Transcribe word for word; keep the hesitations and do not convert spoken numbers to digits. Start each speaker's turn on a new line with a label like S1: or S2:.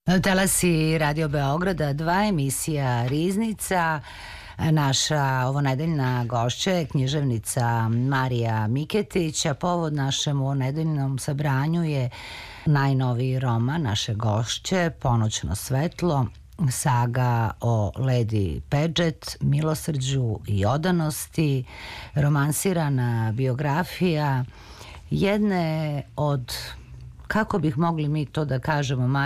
S1: Talasi Radio Beograda, dva emisija Riznica. Naša ovonedeljna gošća je književnica Marija Miketić, a povod našem ovonedeljnom sabranju je najnoviji roman naše gošće, Ponoćno svetlo, saga o Lady Paget, milosrđu i odanosti, romansirana biografija jedne od, kako bih mogli mi to da kažemo,